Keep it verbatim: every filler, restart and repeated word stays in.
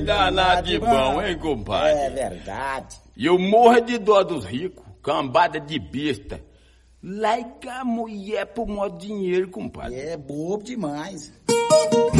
danado de bom, hein, compadre? É verdade. E eu morro de dó dos ricos, cambada de besta. Larga a mulher por modo dinheiro, compadre. É bobo demais.